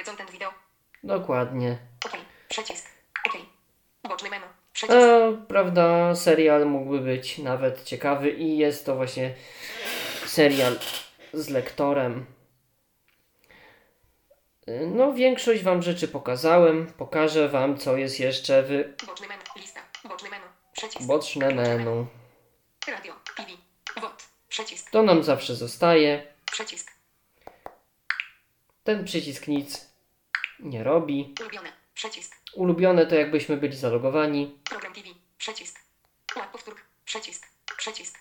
Content wideo. Dokładnie. OK. Przycisk. OK. Boczny menu. Przycisk. Prawda, serial mógłby być nawet ciekawy i jest to właśnie serial z lektorem. No, większość wam rzeczy pokazałem. Pokażę wam, co jest jeszcze w Boczny menu. Lista. Boczny menu. Przycisk. boczne menu. Radio. TV. WOT. Przycisk. To nam zawsze zostaje. Przycisk. Ten przycisk nic nie robi. Ulubione. Przycisk. Ulubione to jakbyśmy byli zalogowani. Program TV. Przycisk. Ład powtórk. Przycisk. Przycisk.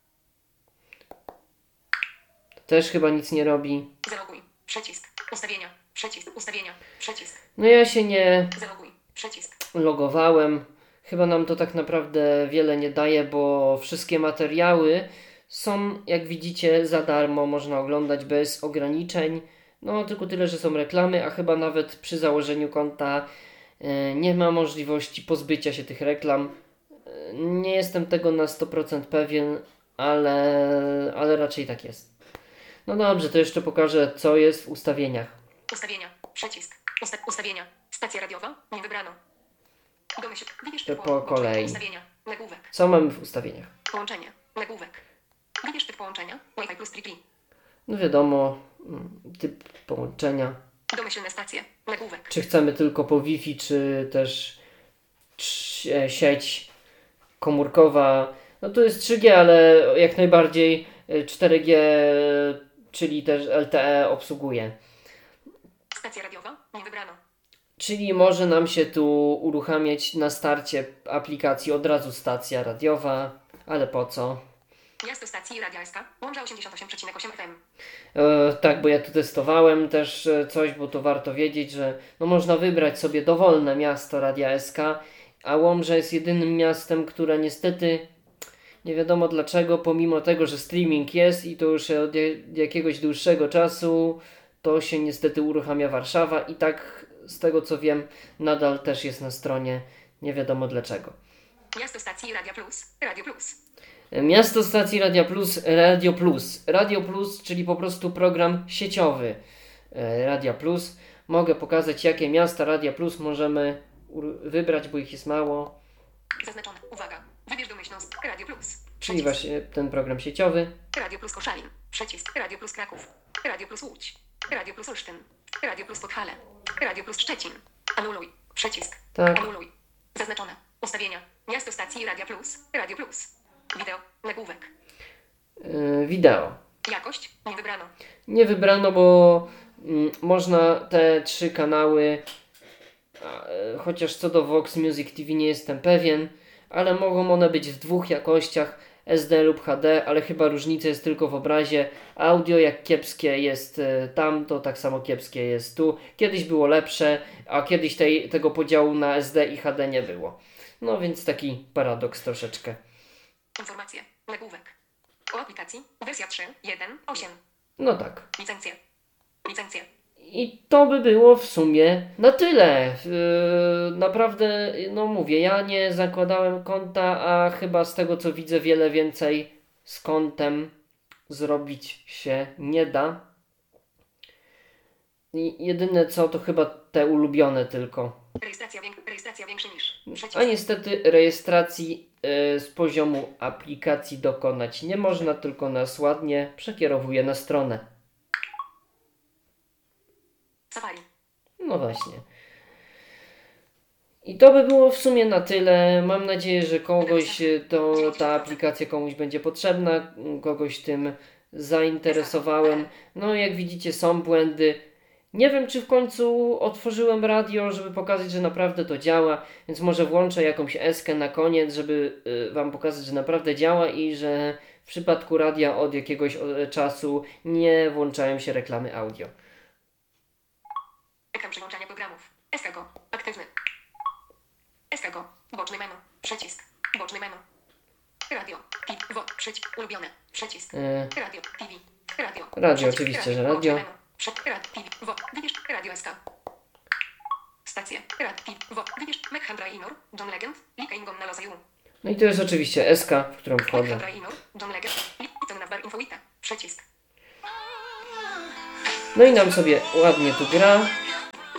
Też chyba nic nie robi. Zaloguj. Przycisk. Ustawienia. Przycisk. Ustawienia. Przycisk. No ja się nie Zaloguj. Przycisk. logowałem. Chyba nam to tak naprawdę wiele nie daje, bo wszystkie materiały są, jak widzicie, za darmo. Można oglądać bez ograniczeń. No tylko tyle, że są reklamy, a chyba nawet przy założeniu konta nie ma możliwości pozbycia się tych reklam. Nie jestem tego na 100% pewien, ale raczej tak jest. No dobrze, to jeszcze pokażę, co jest w ustawieniach. Ustawienia. Przycisk. Ustawienia. Stacja radiowa. Nie wybrano. Domyśl. Wybierz To typ po kolei. Ustawienia. Nagłówek. Co mamy w ustawieniach? Połączenie. Nagłówek. Wybierz typ połączenia. Wi-Fi plus Strictly. No wiadomo, typ połączenia. Domyślne stacje. Nagłówek. Czy chcemy tylko po Wi-Fi, czy też sieć komórkowa. No to jest 3G, ale jak najbardziej 4G, czyli też LTE obsługuje. Stacja radiowa. Nie wybrano. Czyli może nam się tu uruchamiać na starcie aplikacji od razu stacja radiowa, ale po co? Miasto stacji Radia SK. Łomża 88,8 FM. Tak, bo ja tu testowałem też coś, bo to warto wiedzieć, że no można wybrać sobie dowolne miasto Radia SK, a Łomża jest jedynym miastem, które niestety nie wiadomo dlaczego, pomimo tego, że streaming jest i to już od jakiegoś dłuższego czasu, to się niestety uruchamia Warszawa i tak z tego co wiem nadal też jest na stronie, nie wiadomo dlaczego. Miasto stacji Radia Plus. Radio Plus. Miasto stacji Radia Plus, Radio Plus. Radio Plus, czyli po prostu program sieciowy Radia Plus. Mogę pokazać, jakie miasta Radia Plus możemy wybrać, bo ich jest mało. Zaznaczone. Uwaga. Wybierz domyślną Radio Plus. Czyli właśnie ten program sieciowy. Radio Plus Koszalin. Przycisk. Radio Plus Kraków. Radio Plus Łódź. Radio Plus Olsztyn. Radio Plus Podhale. Radio Plus Szczecin. Anuluj. Przycisk. Tak. Anuluj. Zaznaczone. Ustawienia. Miasto stacji Radia Plus. Radio Plus. Wideo. Nagłówek. Wideo. Jakość. Nie wybrano. Nie wybrano, bo można te 3 kanały, chociaż co do Vox Music TV nie jestem pewien, ale mogą one być w 2 jakościach, SD lub HD, ale chyba różnica jest tylko w obrazie. Audio jak kiepskie jest tam, to tak samo kiepskie jest tu. Kiedyś było lepsze, a kiedyś tego podziału na SD i HD nie było. No więc taki paradoks troszeczkę. Informacje. Nagłówek. O aplikacji. Wersja 3.1.8. No tak. Licencje. Licencje. I to by było w sumie na tyle. Naprawdę, no mówię, ja nie zakładałem konta, a chyba z tego co widzę wiele więcej z kontem zrobić się nie da. I jedyne co to chyba te ulubione tylko. Rejestracja większa niż. Przycisk. A niestety rejestracji z poziomu aplikacji dokonać nie można, tylko nas ładnie przekierowuje na stronę. Safari. No właśnie. I to by było w sumie na tyle. Mam nadzieję, że kogoś ta aplikacja komuś będzie potrzebna, kogoś tym zainteresowałem. No jak widzicie są błędy. Nie wiem czy w końcu otworzyłem radio, żeby pokazać, że naprawdę to działa, więc może włączę jakąś eskę na koniec, żeby wam pokazać, że naprawdę działa i że w przypadku radia od jakiegoś czasu nie włączają się reklamy audio. Ekran przełączania programów. SKGO. Aktywny. SKGO. Boczny menu. Przycisk. Boczny menu. Radio. TV. Przycisk. Ulubione. Przycisk. Radio. TV. Radio. Radio, oczywiście, że radio. TV. Wybierz Radio SK. Stacje. TV. Wybierz Mekhandra Inor. John Legend. Lika Ingon na Lozaju. No i to jest oczywiście SK, w którą wchodzę. Mekhandra Inor. John Legend. Lika na Bar Infoita. Przycisk. No i nam sobie ładnie tu gra.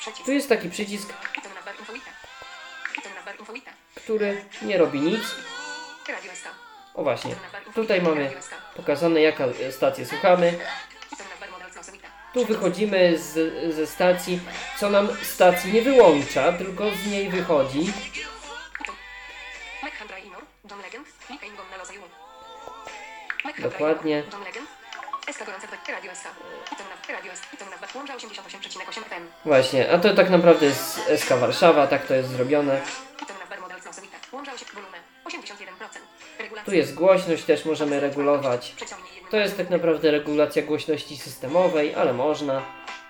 Przycisk. Tu jest taki przycisk, Item navbar infoite. Item navbar infoite. który nie robi nic. Radio SK. O właśnie, tutaj mamy pokazane, jaka stację słuchamy. Item navbar model closewite. Tu wychodzimy ze stacji, co nam stacji nie wyłącza, tylko z niej wychodzi. Mech Handra Inor. John Legend. Mika Ingon na Lozaju. Dokładnie. John Legend. SK gorące Radio SK. Item navbar Radio SK. Item navbar łącza 88,8 FM. Właśnie, a to tak naprawdę jest SK Warszawa, tak to jest zrobione. Item navbar model closewite. Łącza się volume 81%. Tu jest głośność, też możemy regulować. To jest tak naprawdę regulacja głośności systemowej, ale można.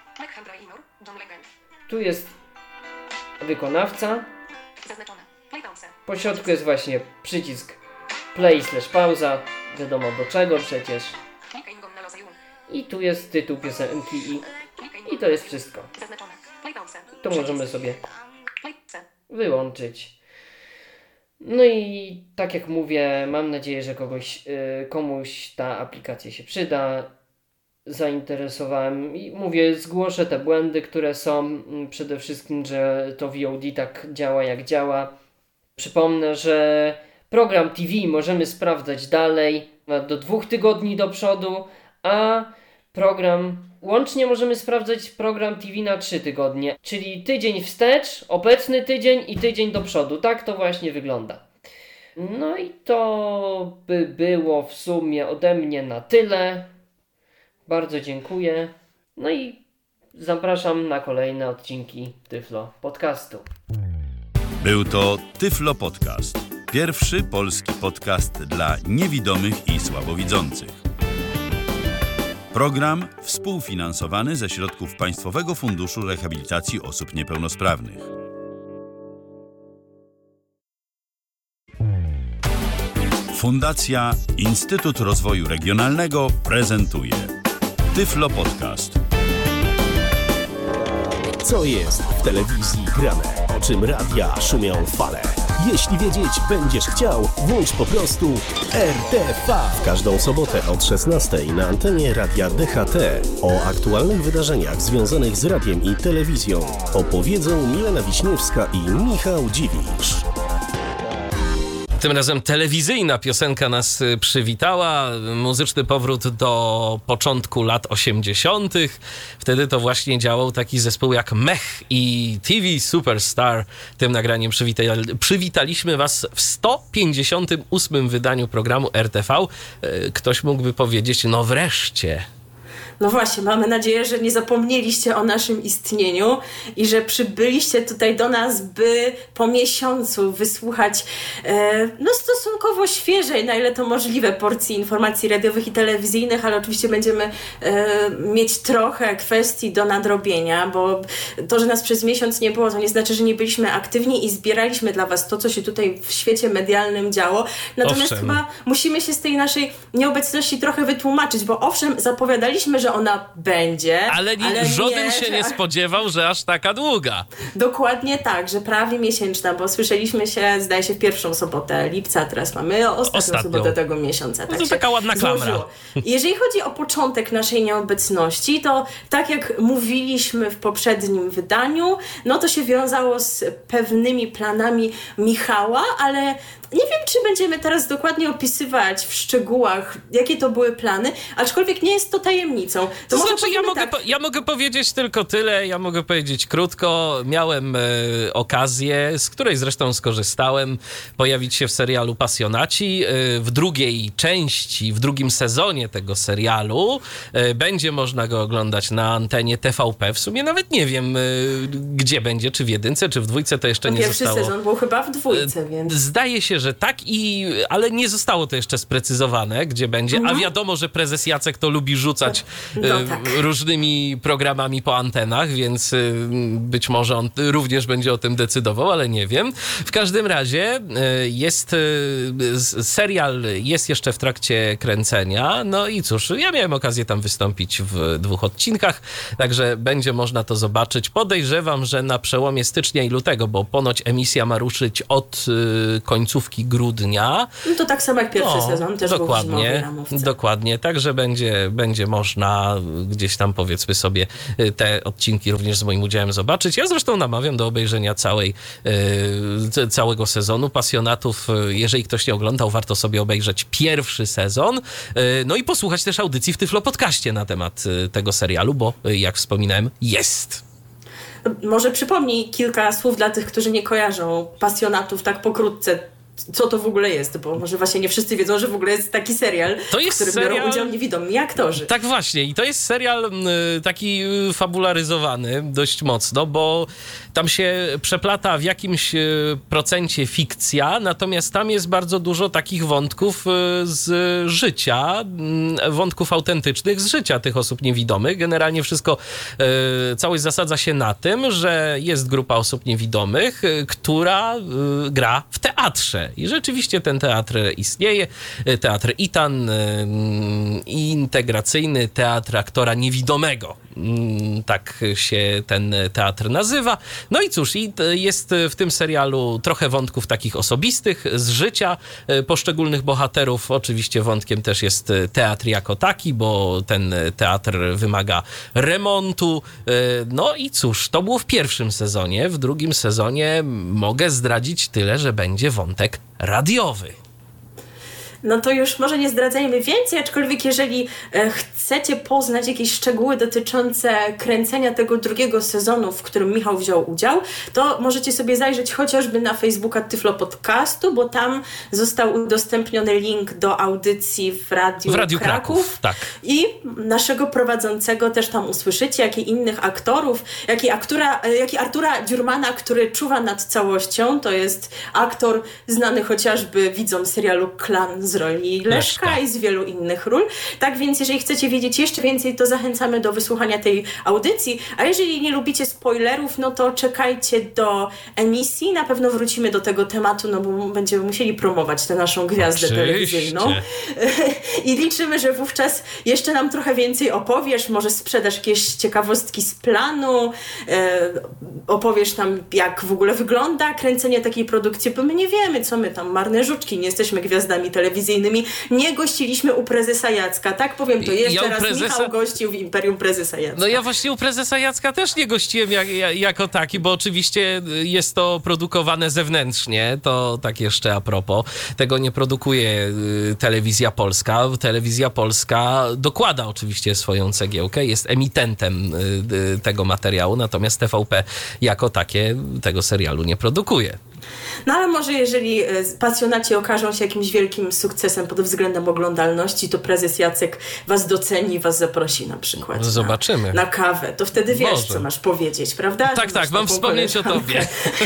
Tu jest wykonawca. Zaznaczone. Play pause. Po środku jest właśnie przycisk play/pauza. Wiadomo do czego przecież. I tu jest tytuł piosenki i to jest wszystko. Zaznaczone. Play pause. To możemy sobie Play pause. wyłączyć. No i tak jak mówię, mam nadzieję, że komuś ta aplikacja się przyda. Zainteresowałem i mówię, zgłoszę te błędy, które są. Przede wszystkim, że to VOD tak działa jak działa. Przypomnę, że program TV możemy sprawdzać dalej do 2 tygodni do przodu, a łącznie możemy sprawdzać program TV na 3 tygodnie, czyli tydzień wstecz, obecny tydzień i tydzień do przodu. Tak to właśnie wygląda. No i to by było w sumie ode mnie na tyle. Bardzo dziękuję. No i zapraszam na kolejne odcinki Tyflo Podcastu. Był to Tyflo Podcast. Pierwszy polski podcast dla niewidomych i słabowidzących. Program współfinansowany ze środków Państwowego Funduszu Rehabilitacji Osób Niepełnosprawnych. Fundacja Instytut Rozwoju Regionalnego prezentuje Tyflo Podcast. Co jest w telewizji grane? O czym radia szumią fale? Jeśli wiedzieć będziesz chciał, włącz po prostu RTV. W każdą sobotę od 16 na antenie Radia DHT. O aktualnych wydarzeniach związanych z radiem i telewizją opowiedzą Milena Wiśniewska i Michał Dziwisz. Tym razem telewizyjna piosenka nas przywitała. Muzyczny powrót do początku lat 80. Wtedy to właśnie działał taki zespół jak Mech i TV Superstar. Tym nagraniem przywitaliśmy Was w 158. wydaniu programu RTV. Ktoś mógłby powiedzieć, no wreszcie. No właśnie, mamy nadzieję, że nie zapomnieliście o naszym istnieniu i że przybyliście tutaj do nas, by po miesiącu wysłuchać stosunkowo świeżej, na ile to możliwe, porcji informacji radiowych i telewizyjnych, ale oczywiście będziemy mieć trochę kwestii do nadrobienia, bo to, że nas przez miesiąc nie było, to nie znaczy, że nie byliśmy aktywni i zbieraliśmy dla Was to, co się tutaj w świecie medialnym działo. Natomiast chyba musimy się z tej naszej nieobecności trochę wytłumaczyć, bo owszem, zapowiadaliśmy, że ona będzie. Ale żaden się nie spodziewał, że aż taka długa. Dokładnie tak, że prawie miesięczna, bo słyszeliśmy się, zdaje się, w pierwszą sobotę lipca, teraz mamy ostatnią sobotę tego miesiąca. Tak to taka ładna klamra. Jeżeli chodzi o początek naszej nieobecności, to tak jak mówiliśmy w poprzednim wydaniu, no to się wiązało z pewnymi planami Michała, ale nie wiem, czy będziemy teraz dokładnie opisywać w szczegółach, jakie to były plany, aczkolwiek nie jest to tajemnicą. To znaczy, ja mogę powiedzieć tylko tyle, ja mogę powiedzieć krótko. Miałem okazję, z której zresztą skorzystałem, pojawić się w serialu Pasjonaci. W drugiej części, w drugim sezonie tego serialu będzie można go oglądać na antenie TVP. W sumie nawet nie wiem, gdzie będzie, czy w jedynce, czy w dwójce, to jeszcze nie zostało. Pierwszy sezon był chyba w dwójce, więc... Zdaje się, że tak, ale nie zostało to jeszcze sprecyzowane, gdzie będzie, a wiadomo, że prezes Jacek to lubi rzucać różnymi programami po antenach, więc być może on również będzie o tym decydował, ale nie wiem. W każdym razie serial jest jeszcze w trakcie kręcenia, no i cóż, ja miałem okazję tam wystąpić w 2 odcinkach, także będzie można to zobaczyć. Podejrzewam, że na przełomie stycznia i lutego, bo ponoć emisja ma ruszyć od końcówki grudnia, grudnia. No to tak samo jak pierwszy sezon, też był w zimowej ramówce. Dokładnie, także będzie można gdzieś tam, powiedzmy sobie, te odcinki również z moim udziałem zobaczyć. Ja zresztą namawiam do obejrzenia całego sezonu. Pasjonatów, jeżeli ktoś nie oglądał, warto sobie obejrzeć pierwszy sezon. No i posłuchać też audycji w Tyflo Podcaście na temat tego serialu, bo jak wspominałem, jest. Może przypomnij kilka słów dla tych, którzy nie kojarzą, pasjonatów tak pokrótce, co to w ogóle jest, bo może właśnie nie wszyscy wiedzą, że w ogóle jest taki serial, w którym biorą udział niewidomi aktorzy. Tak właśnie, i to jest serial taki fabularyzowany dość mocno, bo tam się przeplata w jakimś procencie fikcja, natomiast tam jest bardzo dużo takich wątków z życia, wątków autentycznych z życia tych osób niewidomych. Generalnie wszystko, całość zasadza się na tym, że jest grupa osób niewidomych, która gra w teatrze. I rzeczywiście ten teatr istnieje. Teatr ITAN, integracyjny teatr aktora niewidomego. Tak się ten teatr nazywa. No i cóż, jest w tym serialu trochę wątków takich osobistych z życia poszczególnych bohaterów. Oczywiście wątkiem też jest teatr jako taki, bo ten teatr wymaga remontu. No i cóż, to było w pierwszym sezonie. W drugim sezonie mogę zdradzić tyle, że będzie wątek radiowy. No to już może nie zdradzajmy więcej, aczkolwiek jeżeli chcecie poznać jakieś szczegóły dotyczące kręcenia tego drugiego sezonu, w którym Michał wziął udział, to możecie sobie zajrzeć chociażby na Facebooka Tyflo Podcastu, bo tam został udostępniony link do audycji w Radiu Kraków. Tak. I naszego prowadzącego też tam usłyszycie, jak i innych aktorów, jak i Artura Dziurmana, który czuwa nad całością. To jest aktor znany chociażby widzom serialu Klan z roli Leszka i z wielu innych ról. Tak więc jeżeli chcecie wiedzieć jeszcze więcej, to zachęcamy do wysłuchania tej audycji, a jeżeli nie lubicie spoilerów, no to czekajcie do emisji. Na pewno wrócimy do tego tematu, no bo będziemy musieli promować tę naszą gwiazdę telewizyjną. I liczymy, że wówczas jeszcze nam trochę więcej opowiesz, może sprzedasz jakieś ciekawostki z planu, opowiesz nam, jak w ogóle wygląda kręcenie takiej produkcji, bo my nie wiemy, co my tam, marne żuczki, nie jesteśmy gwiazdami telewizyjnymi, nie gościliśmy u prezesa Jacka, tak powiem to jeszcze raz, Michał gościł w Imperium Prezesa Jacka. No ja właśnie u prezesa Jacka też nie gościłem jako taki, bo oczywiście jest to produkowane zewnętrznie, to tak jeszcze a propos, tego nie produkuje Telewizja Polska. Telewizja Polska dokłada oczywiście swoją cegiełkę, jest emitentem tego materiału, natomiast TVP jako takie tego serialu nie produkuje. No ale może jeżeli pasjonaci okażą się jakimś wielkim sukcesem pod względem oglądalności, to prezes Jacek was doceni i was zaprosi na przykład zobaczymy. Na kawę. To wtedy wiesz, co masz powiedzieć, prawda? Tak, mam wspomnieć o tobie.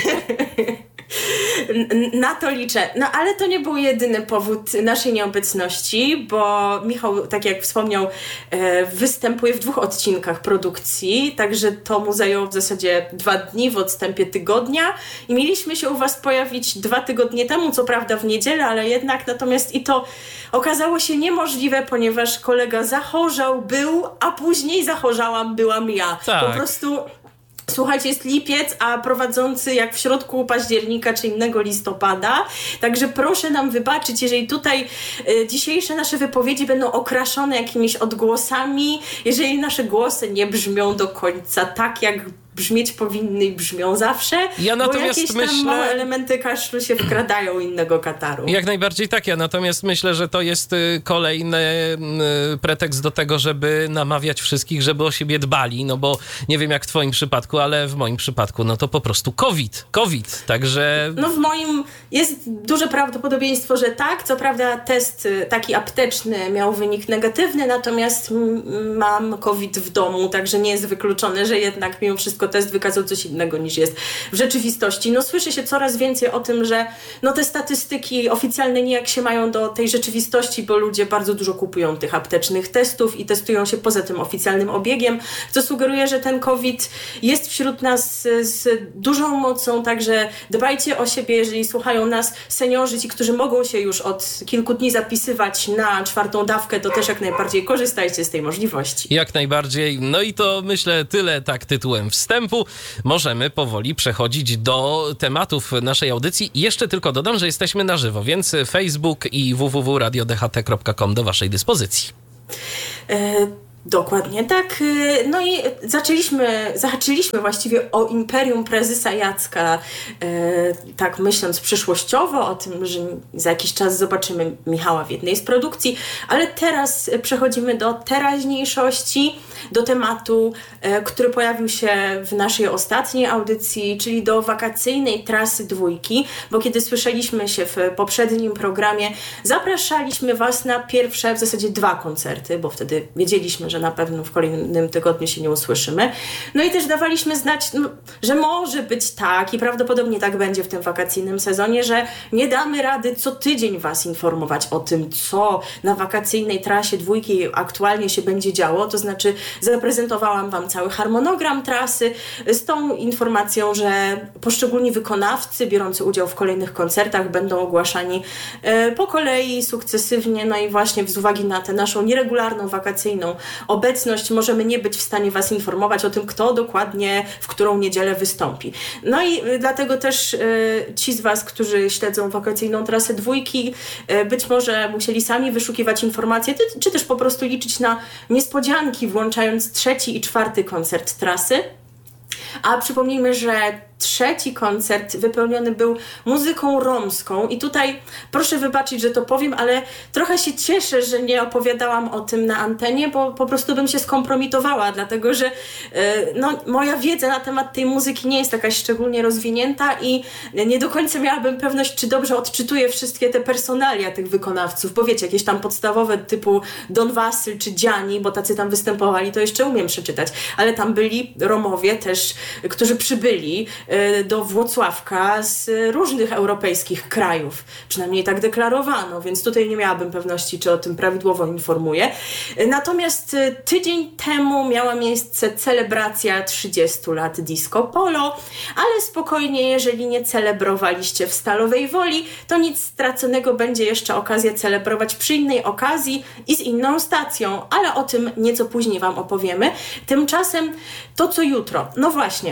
Na to liczę. No ale to nie był jedyny powód naszej nieobecności, bo Michał, tak jak wspomniał, występuje w 2 odcinkach produkcji, także to mu zajęło w zasadzie 2 dni w odstępie tygodnia i mieliśmy się u was pojawić 2 tygodnie temu, co prawda w niedzielę, ale jednak natomiast i to okazało się niemożliwe, ponieważ kolega zachorzał, a później byłam ja. Tak. Po prostu... Słuchajcie, jest lipiec, a prowadzący jak w środku października czy innego listopada. Także proszę nam wybaczyć, jeżeli tutaj dzisiejsze nasze wypowiedzi będą okraszone jakimiś odgłosami, jeżeli nasze głosy nie brzmią do końca tak, jak brzmieć powinny i brzmią zawsze, ja natomiast bo jakieś tam małe elementy kaszlu się wkradają innego kataru. Jak najbardziej tak, ja natomiast myślę, że to jest kolejny pretekst do tego, żeby namawiać wszystkich, żeby o siebie dbali, no bo nie wiem jak w twoim przypadku, ale w moim przypadku, no to po prostu COVID, także... No w moim jest duże prawdopodobieństwo, że tak, co prawda test taki apteczny miał wynik negatywny, natomiast mam COVID w domu, także nie jest wykluczone, że jednak mimo wszystko test wykazał coś innego niż jest w rzeczywistości. No słyszy się coraz więcej o tym, że no te statystyki oficjalne nijak się mają do tej rzeczywistości, bo ludzie bardzo dużo kupują tych aptecznych testów i testują się poza tym oficjalnym obiegiem, co sugeruje, że ten COVID jest wśród nas z dużą mocą, także dbajcie o siebie, jeżeli słuchają nas seniorzy, ci, którzy mogą się już od kilku dni zapisywać na 4. dawkę, to też jak najbardziej korzystajcie z tej możliwości. Jak najbardziej. No i to myślę tyle tak tytułem wstępu. wstępu możemy powoli przechodzić do tematów naszej audycji. Jeszcze tylko dodam, że jesteśmy na żywo, więc Facebook i www.radiodht.com do waszej dyspozycji. Dokładnie tak. No i zahaczyliśmy właściwie o Imperium Prezesa Jacka, tak myśląc przyszłościowo, o tym, że za jakiś czas zobaczymy Michała w jednej z produkcji, ale teraz przechodzimy do teraźniejszości, do tematu, który pojawił się w naszej ostatniej audycji, czyli do wakacyjnej trasy 2, bo kiedy słyszeliśmy się w poprzednim programie, zapraszaliśmy Was na pierwsze, w zasadzie 2 koncerty, bo wtedy wiedzieliśmy, że na pewno w kolejnym tygodniu się nie usłyszymy. No i też dawaliśmy znać, że może być tak i prawdopodobnie tak będzie w tym wakacyjnym sezonie, że nie damy rady co tydzień Was informować o tym, co na wakacyjnej trasie 2 aktualnie się będzie działo. To znaczy zaprezentowałam Wam cały harmonogram trasy z tą informacją, że poszczególni wykonawcy biorący udział w kolejnych koncertach będą ogłaszani po kolei, sukcesywnie, no i właśnie z uwagi na tę naszą nieregularną wakacyjną obecność możemy nie być w stanie Was informować o tym, kto dokładnie w którą niedzielę wystąpi. No i dlatego też ci z Was, którzy śledzą wakacyjną trasę 2, być może musieli sami wyszukiwać informacje, czy też po prostu liczyć na niespodzianki, włączając 3. i 4. koncert trasy. A przypomnijmy, że 3. koncert wypełniony był muzyką romską i tutaj proszę wybaczyć, że to powiem, ale trochę się cieszę, że nie opowiadałam o tym na antenie, bo po prostu bym się skompromitowała, dlatego że moja wiedza na temat tej muzyki nie jest jakaś szczególnie rozwinięta i nie do końca miałabym pewność, czy dobrze odczytuję wszystkie te personalia tych wykonawców, bo wiecie, jakieś tam podstawowe typu Don Wasyl czy Dziani, bo tacy tam występowali, to jeszcze umiem przeczytać, ale tam byli Romowie też, którzy przybyli do Włocławka z różnych europejskich krajów. Przynajmniej tak deklarowano, więc tutaj nie miałabym pewności, czy o tym prawidłowo informuję. Natomiast tydzień temu miała miejsce celebracja 30 lat Disco Polo, ale spokojnie, jeżeli nie celebrowaliście w Stalowej Woli, to nic straconego, będzie jeszcze okazja celebrować przy innej okazji i z inną stacją, ale o tym nieco później Wam opowiemy. Tymczasem to co jutro? No właśnie.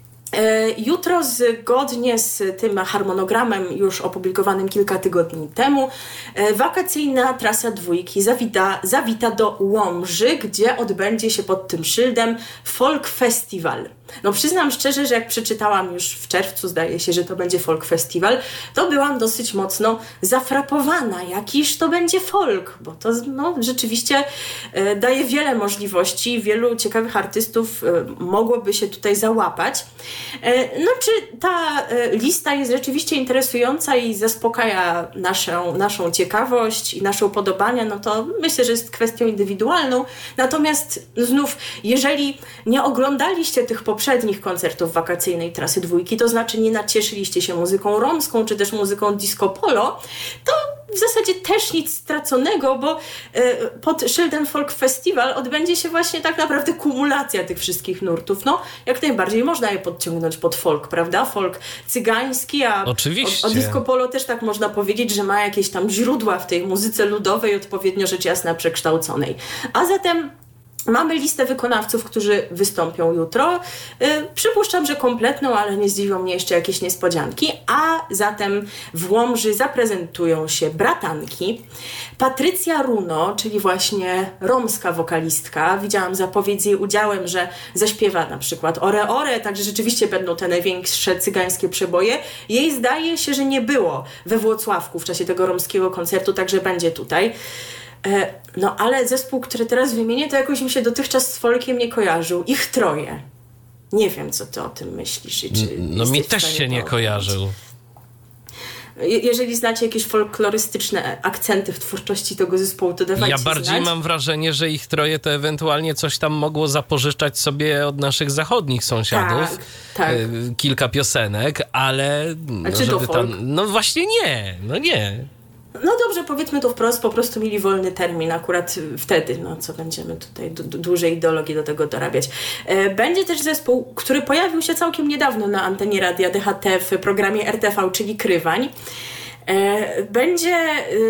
Jutro, zgodnie z tym harmonogramem już opublikowanym kilka tygodni temu, wakacyjna trasa 2 zawita do Łomży, gdzie odbędzie się pod tym szyldem Folk Festival. No przyznam szczerze, że jak przeczytałam już w czerwcu, zdaje się, że to będzie Folk Festival, to byłam dosyć mocno zafrapowana, jakiż to będzie folk, bo to rzeczywiście daje wiele możliwości, wielu ciekawych artystów mogłoby się tutaj załapać. No czy ta lista jest rzeczywiście interesująca i zaspokaja naszą ciekawość i nasze upodobania, no to myślę, że jest kwestią indywidualną. Natomiast znów, jeżeli nie oglądaliście tych poprzednich koncertów wakacyjnej trasy 2, to znaczy nie nacieszyliście się muzyką romską, czy też muzyką disco polo, to w zasadzie też nic straconego, bo pod szyldem Folk Festival odbędzie się właśnie tak naprawdę kumulacja tych wszystkich nurtów. No, jak najbardziej można je podciągnąć pod folk, prawda? Folk cygański, a o disco polo też tak można powiedzieć, że ma jakieś tam źródła w tej muzyce ludowej, odpowiednio rzecz jasna przekształconej. A zatem mamy listę wykonawców, którzy wystąpią jutro. Przypuszczam, że kompletną, ale nie zdziwią mnie jeszcze jakieś niespodzianki. A zatem w Łomży zaprezentują się bratanki. Patrycja Runo, czyli właśnie romska wokalistka. Widziałam zapowiedź z jej udziałem, że zaśpiewa na przykład Ore Ore, także rzeczywiście będą te największe cygańskie przeboje. Jej zdaje się, że nie było we Włocławku w czasie tego romskiego koncertu, także będzie tutaj. No ale zespół, który teraz wymienię, to jakoś mi się dotychczas z folkiem nie kojarzył. Ich troje. Nie wiem, co ty o tym myślisz. No mi też się nie kojarzył. Jeżeli znacie jakieś folklorystyczne akcenty w twórczości tego zespołu, to dawajcie Ja bardziej znać. mam wrażenie, że ich troje to ewentualnie coś tam mogło zapożyczać sobie od naszych zachodnich sąsiadów. Tak. Kilka piosenek, ale... A czy to folk? No właśnie nie. No dobrze, powiedzmy to wprost, po prostu mieli wolny termin akurat wtedy, no co będziemy tutaj dłużej ideologii do tego dorabiać. Będzie też zespół, który pojawił się całkiem niedawno na antenie radia DHT w programie RTV, czyli Krywań. Będzie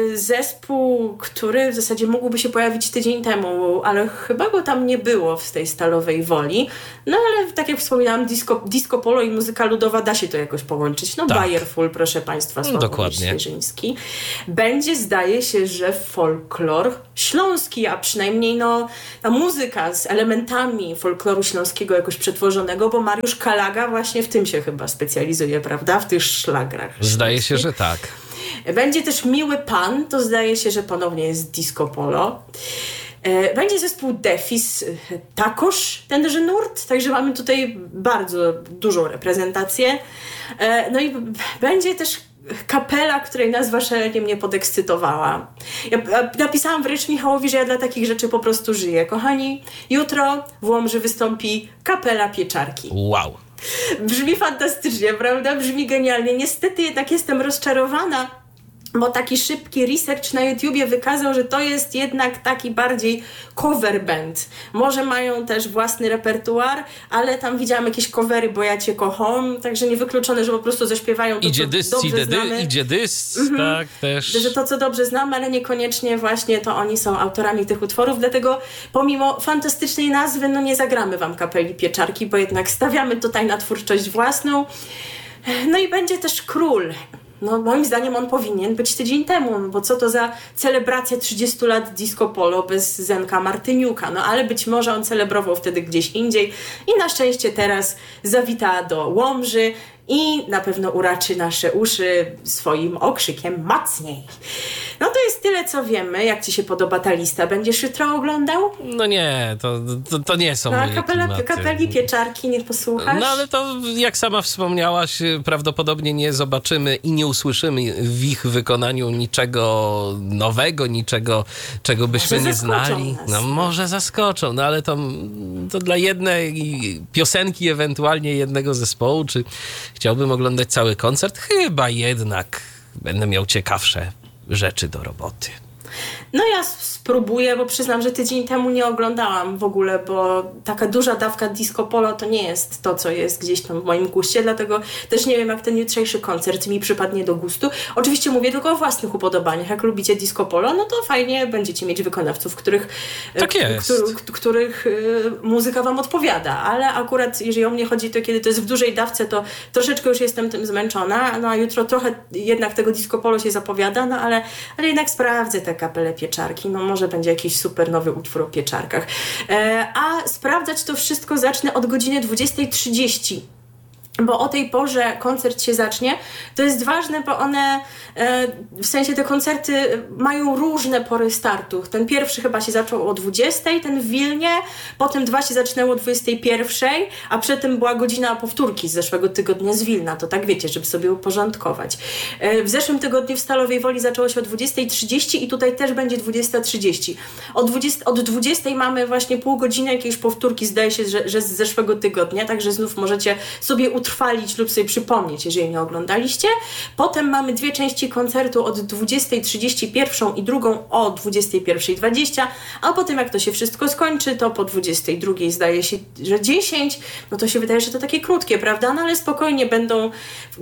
zespół, który w zasadzie mógłby się pojawić tydzień temu, ale chyba go tam nie było w tej Stalowej Woli. No ale tak jak wspominałam, disco polo i muzyka ludowa da się to jakoś połączyć. No Tak. Bayerful, proszę Państwa, Sławomir Dokładnie. Świeżyński. Będzie, zdaje się, że folklor śląski, a przynajmniej no, ta muzyka z elementami folkloru śląskiego jakoś przetworzonego, bo Mariusz Kalaga właśnie w tym się chyba specjalizuje, prawda? W tych szlagrach. Zdaje się, że tak. Będzie też Miły Pan, to zdaje się, że ponownie jest disco polo. Będzie zespół Defis, takoż tenże nurt, także mamy tutaj bardzo dużą reprezentację. No i będzie też kapela, której nazwa szalenie mnie podekscytowała. Ja napisałam wręcz Michałowi, że ja dla takich rzeczy po prostu żyję. Kochani, jutro w Łomży wystąpi kapela Pieczarki. Wow. Brzmi fantastycznie, prawda? Brzmi genialnie. Niestety jednak jestem rozczarowana, bo taki szybki research na YouTubie wykazał, że to jest jednak taki bardziej cover band. Może mają też własny repertuar, ale tam widziałam jakieś covery, bo ja Cię kocham, także niewykluczone, że po prostu zaśpiewają to, Idzie co dys, dobrze idzie znamy. idzie dys, tak też. Że to, co dobrze znamy, ale niekoniecznie właśnie to oni są autorami tych utworów, dlatego pomimo fantastycznej nazwy, no nie zagramy Wam kapeli Pieczarki, bo jednak stawiamy tutaj na twórczość własną. No i będzie też Król. No moim zdaniem on powinien być tydzień temu, bo co to za celebracja 30 lat disco polo bez Zenka Martyniuka, no ale być może on celebrował wtedy gdzieś indziej i na szczęście teraz zawita do Łomży i na pewno uraczy nasze uszy swoim okrzykiem mocniej. No to jest tyle, co wiemy. Jak Ci się podoba ta lista? Będziesz jutro oglądał? No nie, to nie są moje klimaty. Kapeli Pieczarki, niech posłuchasz. No ale to, jak sama wspomniałaś, prawdopodobnie nie zobaczymy i nie usłyszymy w ich wykonaniu niczego nowego, niczego, czego byśmy Może nie zaskoczą znali. nas. No może zaskoczą, no ale to dla jednej piosenki, ewentualnie jednego zespołu, czy chciałbym oglądać cały koncert? Chyba jednak będę miał ciekawsze rzeczy do roboty. No ja spróbuję, bo przyznam, że tydzień temu nie oglądałam w ogóle, bo taka duża dawka disco polo to nie jest to, co jest gdzieś tam w moim guście, dlatego też nie wiem, jak ten jutrzejszy koncert mi przypadnie do gustu. Oczywiście mówię tylko o własnych upodobaniach. Jak lubicie disco polo, no to fajnie będziecie mieć wykonawców, których muzyka Wam odpowiada, ale akurat jeżeli o mnie chodzi, to kiedy to jest w dużej dawce, to troszeczkę już jestem tym zmęczona, no a jutro trochę jednak tego disco polo się zapowiada, no ale jednak sprawdzę te kapelę Pieczarki, no może będzie jakiś super nowy utwór o pieczarkach. A sprawdzać to wszystko zacznę od godziny 20:30. Bo o tej porze koncert się zacznie. To jest ważne, bo one, w sensie te koncerty mają różne pory startu. Ten pierwszy chyba się zaczął o 20:00, ten w Wilnie, potem dwa się zaczynały o 21:00, a przedtem była godzina powtórki z zeszłego tygodnia z Wilna. To tak wiecie, żeby sobie uporządkować. W zeszłym tygodniu w Stalowej Woli zaczęło się o 20:30 i tutaj też będzie 20:30. Od 20:00 mamy właśnie pół godziny jakiejś powtórki, zdaje się, że z zeszłego tygodnia, także znów możecie sobie utrwalić lub sobie przypomnieć, jeżeli nie oglądaliście. Potem mamy dwie części koncertu od 20:31 i drugą o 21:20, a potem jak to się wszystko skończy, to po 22:00 zdaje się, że 10, no to się wydaje, że to takie krótkie, prawda? No ale spokojnie będą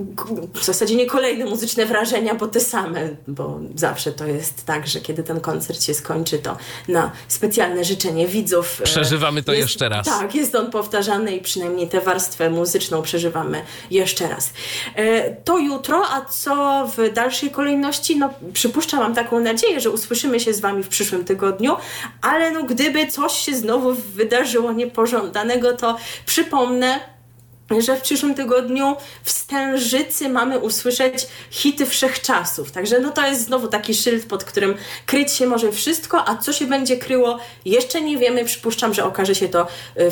w zasadzie nie kolejne muzyczne wrażenia, bo te same, bo zawsze to jest tak, że kiedy ten koncert się skończy, to na specjalne życzenie widzów przeżywamy to jeszcze raz. Tak, jest on powtarzany i przynajmniej tę warstwę muzyczną przeżywamy jeszcze raz. To jutro, a co w dalszej kolejności? No przypuszczam, mam taką nadzieję, że usłyszymy się z Wami w przyszłym tygodniu, ale no gdyby coś się znowu wydarzyło niepożądanego, to przypomnę, że w przyszłym tygodniu w Stężycy mamy usłyszeć hity wszechczasów. Także no to jest znowu taki szyld, pod którym kryć się może wszystko, a co się będzie kryło, jeszcze nie wiemy. Przypuszczam, że okaże się to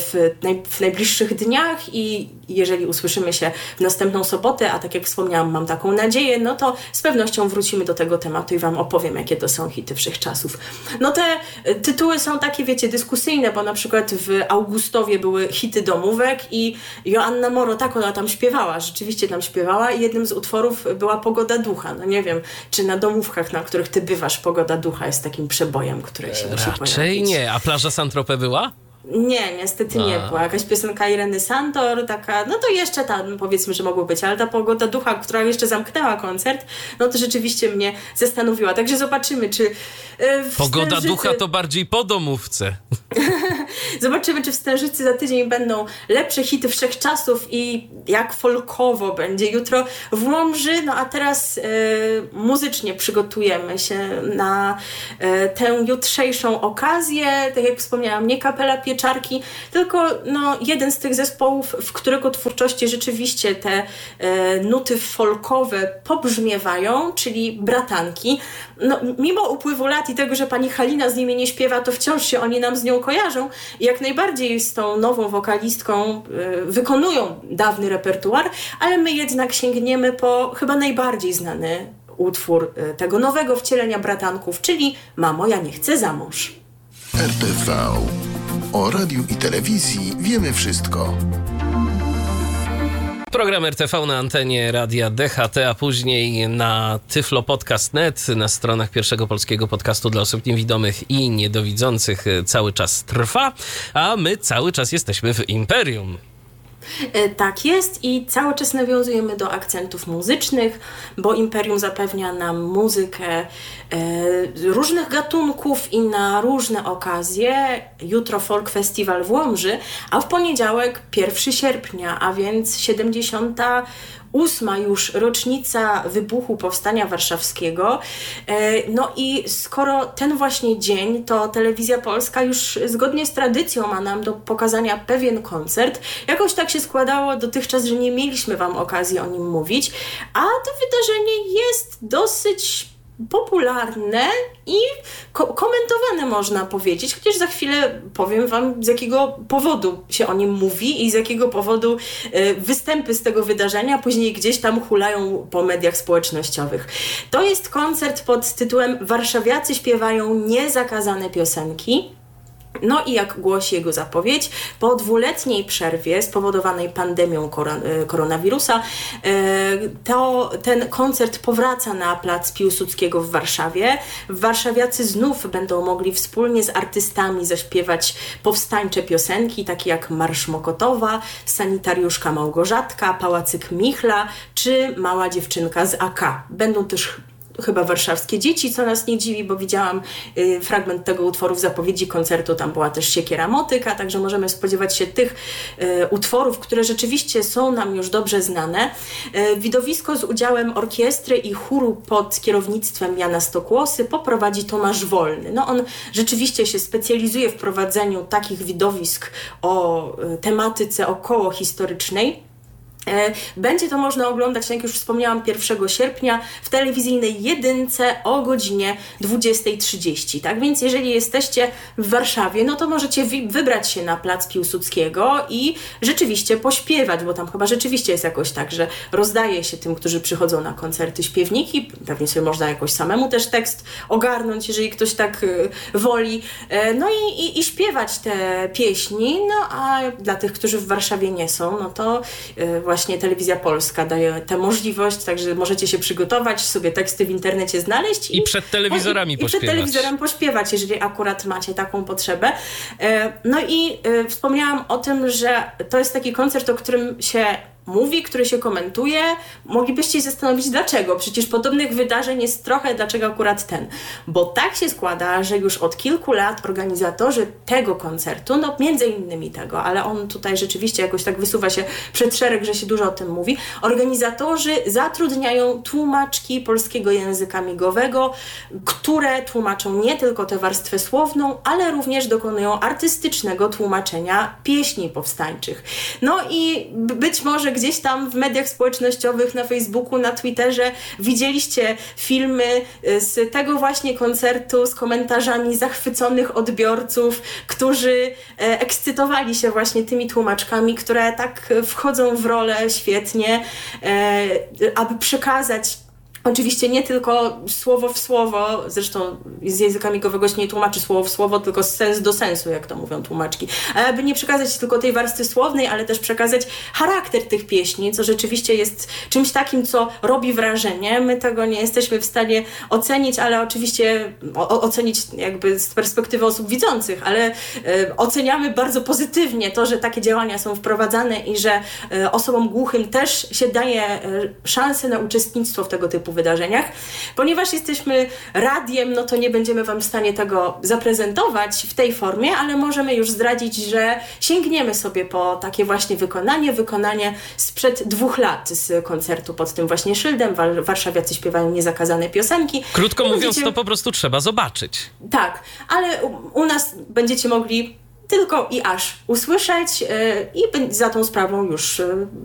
w najbliższych dniach i jeżeli usłyszymy się w następną sobotę, a tak jak wspomniałam, mam taką nadzieję, no to z pewnością wrócimy do tego tematu i Wam opowiem, jakie to są hity wszechczasów. No te tytuły są takie, wiecie, dyskusyjne, bo na przykład w Augustowie były hity domówek i Joanna Moro, tak ona tam śpiewała, rzeczywiście tam śpiewała i jednym z utworów była Pogoda Ducha. No nie wiem, czy na domówkach, na których ty bywasz, Pogoda Ducha jest takim przebojem, który się musi pojawić. Raczej nie. A plaża Saint-Tropez była? Nie, niestety nie była. Jakaś piosenka Ireny Santor, taka, no to jeszcze tam powiedzmy, że mogło być, ale ta Pogoda Ducha, która jeszcze zamknęła koncert, no to rzeczywiście mnie zastanowiła. Także zobaczymy, czy Pogoda Ducha to bardziej po domówce. Zobaczymy, czy w Stężycy za tydzień będą lepsze hity wszechczasów i jak folkowo będzie jutro w Łomży. No a teraz muzycznie przygotujemy się na tę jutrzejszą okazję. Tak jak wspomniałam, nie Kapela Pieczarki, tylko no, jeden z tych zespołów, w którego twórczości rzeczywiście te nuty folkowe pobrzmiewają, czyli Bratanki. No, mimo upływu lat i tego, że pani Halina z nimi nie śpiewa, to wciąż się oni nam z nią kojarzą i jak najbardziej z tą nową wokalistką wykonują dawny repertuar, ale my jednak sięgniemy po chyba najbardziej znany utwór tego nowego wcielenia Bratanków, czyli Mamo, ja nie chcę za mąż. RTV. O radiu i telewizji wiemy wszystko. Program RTV na antenie Radia DHT, a później na tyflopodcast.net, na stronach pierwszego polskiego podcastu dla osób niewidomych i niedowidzących cały czas trwa, a my cały czas jesteśmy w Imperium. Tak jest i cały czas nawiązujemy do akcentów muzycznych, bo Imperium zapewnia nam muzykę różnych gatunków i na różne okazje. Jutro Folk Festival w Łomży, a w poniedziałek 1 sierpnia, a więc 78. już rocznica wybuchu Powstania Warszawskiego. No i skoro ten właśnie dzień, to Telewizja Polska już zgodnie z tradycją ma nam do pokazania pewien koncert. Jakoś tak się składało dotychczas, że nie mieliśmy Wam okazji o nim mówić, a to wydarzenie jest dosyć popularne i komentowane, można powiedzieć, chociaż za chwilę powiem Wam, z jakiego powodu się o nim mówi i z jakiego powodu występy z tego wydarzenia później gdzieś tam hulają po mediach społecznościowych. To jest koncert pod tytułem Warszawiacy śpiewają niezakazane piosenki. No i jak głosi jego zapowiedź, po 2-letniej przerwie spowodowanej pandemią koronawirusa, to ten koncert powraca na plac Piłsudskiego w Warszawie. Warszawiacy znów będą mogli wspólnie z artystami zaśpiewać powstańcze piosenki, takie jak Marsz Mokotowa, Sanitariuszka Małgorzatka, Pałacyk Michla czy Mała dziewczynka z AK. Będą też chyba warszawskie dzieci, co nas nie dziwi, bo widziałam fragment tego utworu w zapowiedzi koncertu, tam była też Siekiera Motyka, także możemy spodziewać się tych utworów, które rzeczywiście są nam już dobrze znane. Widowisko z udziałem orkiestry i chóru pod kierownictwem Jana Stokłosy poprowadzi Tomasz Wolny. No on rzeczywiście się specjalizuje w prowadzeniu takich widowisk o tematyce okołohistorycznej. Będzie to można oglądać, jak już wspomniałam, 1 sierpnia w telewizyjnej jedynce o godzinie 20:30. Tak więc jeżeli jesteście w Warszawie, no to możecie wybrać się na plac Piłsudskiego i rzeczywiście pośpiewać, bo tam chyba rzeczywiście jest jakoś tak, że rozdaje się tym, którzy przychodzą na koncerty, śpiewniki. Pewnie sobie można jakoś samemu też tekst ogarnąć, jeżeli ktoś tak woli. No i śpiewać te pieśni. No a dla tych, którzy w Warszawie nie są, no to właśnie Telewizja Polska daje tę możliwość, także możecie się przygotować, sobie teksty w internecie znaleźć i przed telewizorami pośpiewać. I przed telewizorem pośpiewać, jeżeli akurat macie taką potrzebę. No i wspomniałam o tym, że to jest taki koncert, o którym się mówi, który się komentuje. Moglibyście się zastanowić, dlaczego? Przecież podobnych wydarzeń jest trochę, dlaczego akurat ten? Bo tak się składa, że już od kilku lat organizatorzy tego koncertu, no między innymi tego, ale on tutaj rzeczywiście jakoś tak wysuwa się przed szereg, że się dużo o tym mówi, organizatorzy zatrudniają tłumaczki polskiego języka migowego, które tłumaczą nie tylko tę warstwę słowną, ale również dokonują artystycznego tłumaczenia pieśni powstańczych. No i być może gdzieś tam w mediach społecznościowych, na Facebooku, na Twitterze widzieliście filmy z tego właśnie koncertu z komentarzami zachwyconych odbiorców, którzy ekscytowali się właśnie tymi tłumaczkami, które tak wchodzą w rolę świetnie, aby przekazać Oczywiście nie tylko słowo w słowo, zresztą z języka migowego się nie tłumaczy słowo w słowo, tylko sens do sensu, jak to mówią tłumaczki. Aby nie przekazać tylko tej warstwy słownej, ale też przekazać charakter tych pieśni, co rzeczywiście jest czymś takim, co robi wrażenie. My tego nie jesteśmy w stanie ocenić, ale oczywiście ocenić jakby z perspektywy osób widzących, ale oceniamy bardzo pozytywnie to, że takie działania są wprowadzane i że osobom głuchym też się daje szansę na uczestnictwo w tego typu wydarzeniach. Ponieważ jesteśmy radiem, no to nie będziemy Wam w stanie tego zaprezentować w tej formie, ale możemy już zdradzić, że sięgniemy sobie po takie właśnie wykonanie sprzed 2 lat z koncertu pod tym właśnie szyldem. Warszawiacy śpiewają niezakazane piosenki. Krótko mówiąc, to po prostu trzeba zobaczyć. Tak, ale u nas będziecie mogli tylko i aż usłyszeć i za tą sprawą już